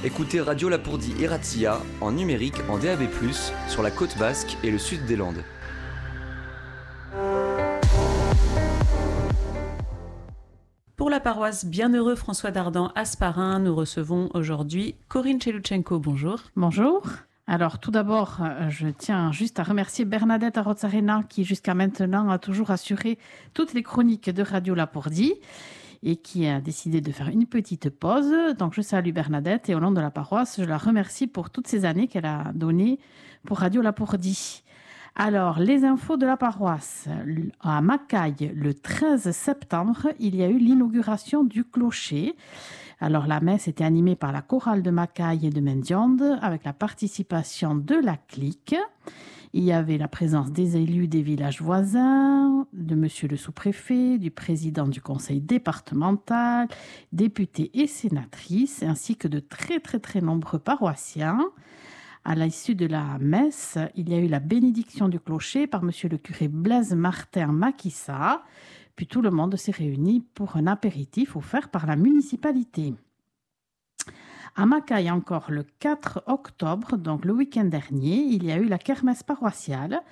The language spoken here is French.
Écoutez Radio Lapourdie et Razzia en numérique en DAB+, sur la côte basque et le sud des Landes. Pour la paroisse Bienheureux François d'Ardan Asparin, nous recevons aujourd'hui Corinne Cheluchenko. Bonjour. Bonjour. Alors tout d'abord, je tiens juste à remercier Bernadette Arozarena qui jusqu'à maintenant a toujours assuré toutes les chroniques de Radio Lapourdie et qui a décidé de faire une petite pause. Donc je salue Bernadette et au nom de la paroisse, je la remercie pour toutes ces années qu'elle a données pour Radio Lapourdie. Alors, les infos de la paroisse. À Macaille, le 13 septembre, il y a eu l'inauguration du clocher. Alors, la messe était animée par la chorale de Macaille et de Mendiande, avec la participation de la clique. Il y avait la présence des élus des villages voisins, de monsieur le sous-préfet, du président du conseil départemental, députés et sénatrices, ainsi que de très nombreux paroissiens. À l'issue de la messe, il y a eu la bénédiction du clocher par monsieur le curé Blaise Martin Makissa. Puis tout le monde s'est réuni pour un apéritif offert par la municipalité. À Macaille encore, le 4 octobre, donc le week-end dernier, il y a eu la kermesse paroissiale